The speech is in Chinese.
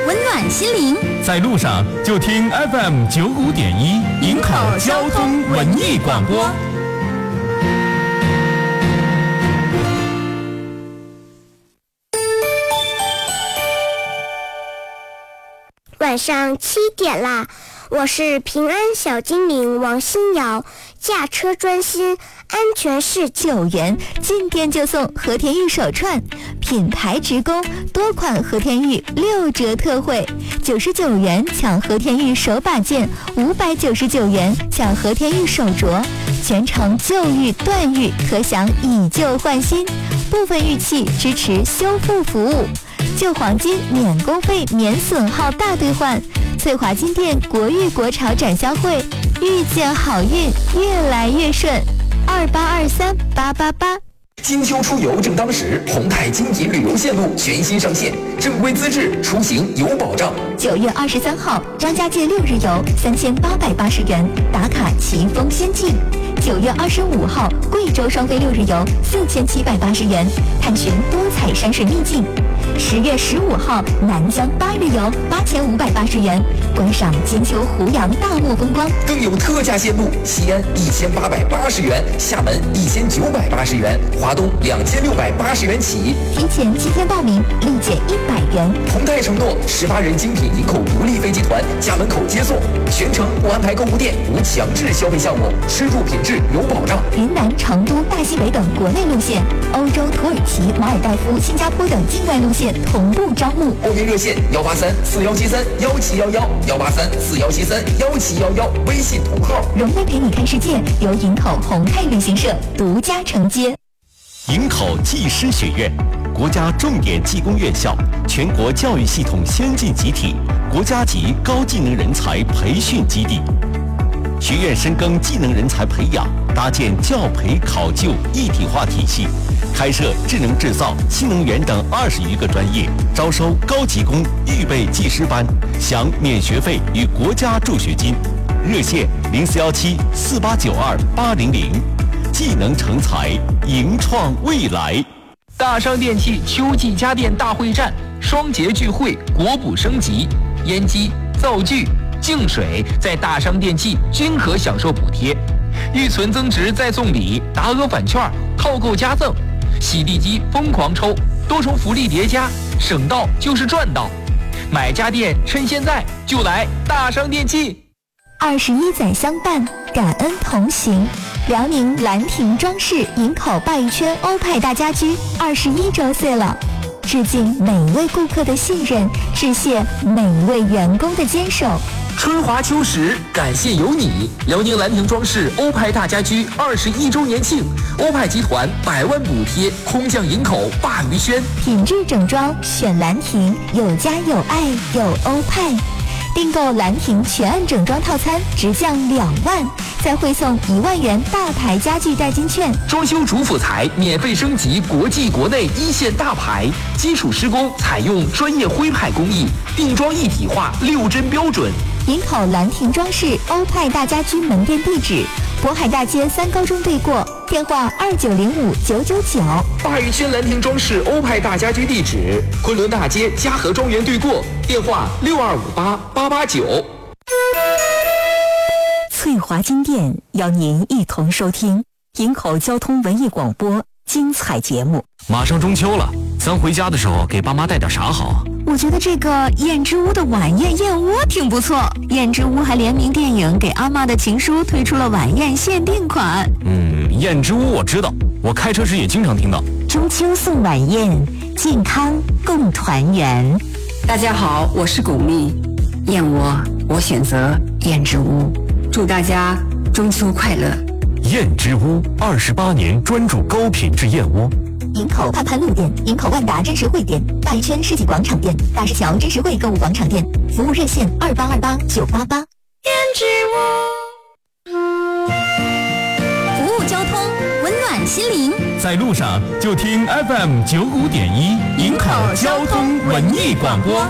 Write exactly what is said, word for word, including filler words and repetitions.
温暖心灵。 在路上就听 F M 九五点一营口交通文艺广播。 晚上七点啦，我是平安小精灵王新瑶，驾车专心，安全是九元，进店就送和田玉手串，品牌直供，多款和田玉六折特惠，九十九元抢和田玉手把件，五百九十九元抢和田玉手镯，全程旧玉断玉，可享以旧换新，部分玉器支持修复服务。旧黄金免工费免损耗大兑换，翠华金店国誉国潮展销会，遇见好运越来越顺。二八二三八八八。 金秋出游正当时，宏泰精品旅游线路全新上线，正规资质，出行有保障。 九月二十三号，张家界六日游三千八百八十元，打卡奇峰仙境。九月二十五号，贵州双飞六日游四千七百八十元，探寻多彩山水秘境。十月十五号，南疆八日游八千五百八十元，观赏金秋湖洋大漠风光。 更有特价线路，西安一千八百八十元，厦门一千九百八十元，华东两千六百八十元起。 提前七天报名，立减一百元。 宏泰承诺十八人精品营口独立飞机团家门口接送，全程不安排购物店，无强制消费项目，吃住品质有保障。 云南、成都、大西北等国内路线，欧洲、土耳其、马尔代夫、新加坡等境外路线同步招募。 报名热线幺八三四幺七三幺七幺幺幺八三四幺七三幺七幺幺，微信同号。 荣威陪你看世界由营口宏泰旅行社独家承接。 营口技师学院，国家重点技工院校，全国教育系统先进集体，国家级高技能人才培训基地。学院深耕技能人才培养，搭建教培考就一体化体系，开设智能制造、新能源等二十余个专业，招收高级工预备技师班，享免学费与国家助学金。热线零四幺七四八九二八零零。技能成才，迎创未来。 大商电器秋季家电大会战，双节聚会，国补升级，烟机、灶具、净水在大商电器均可享受补贴，预存增值再送礼，达额返券，套购加赠，洗地机疯狂抽，多重福利叠加，省到就是赚到。买家电趁现在就来大商电器。 二十一载相伴，感恩同行。辽宁兰亭装饰营口鲅鱼圈欧派大家居二十一周岁了，致敬每位顾客的信任，致谢每位员工的坚守。 春华秋实，感谢有你！辽宁兰亭装饰欧派大家居二十一周年庆，欧派集团百万补贴，空降营口鲅鱼圈， 品质整装选兰亭，有家有爱有欧派。订购兰亭全案整装套餐直降两万，再汇送一万元大牌家具代金券。 装修主辅材免费升级国际国内一线大牌，基础施工采用专业徽派工艺，定装一体化六针标准。 营口兰亭装饰欧派大家居门店地址：渤海大街三高中对过，电话二九零五九九九。 鲅鱼圈兰亭装饰欧派大家居地址：昆仑大街嘉禾庄园对过，电话六二五八八八九。 翠华金店邀您一同收听营口交通文艺广播精彩节目。 马上中秋了，咱回家的时候给爸妈带点啥好啊？ 我觉得这个燕之屋的晚宴燕窝挺不错，燕之屋还联名电影给阿嬷的情书推出了晚宴限定款。 嗯，燕之屋我知道，我开车时也经常听到。 中秋送晚宴，健康共团圆。 大家好，我是巩俐，燕窝我选择燕之屋，祝大家中秋快乐。 燕之屋二十八年专注高品质燕窝。 营口盼盼路店、营口万达真实汇店、大一圈世纪广场店、大石桥真实汇购物广场店，服务热线二八二八九八八。 燕之屋，服务交通，温暖心灵。 在路上就听 F M 九五点一营口交通文艺广播。